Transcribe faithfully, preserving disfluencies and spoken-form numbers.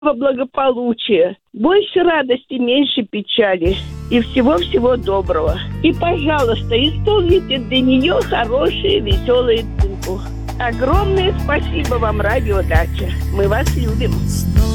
благополучия, больше радости, меньше печали и всего-всего доброго. И, пожалуйста, исполните для нее хорошие, веселые песенку. Огромное спасибо вам, Радио Дача. Мы вас любим.